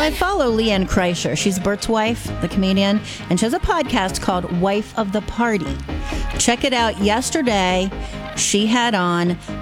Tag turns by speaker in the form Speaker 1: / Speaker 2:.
Speaker 1: I follow Leanne Kreischer. She's Bert's wife, the comedian, and she has a podcast called Wife of the Party. Check it out. Yesterday, she had on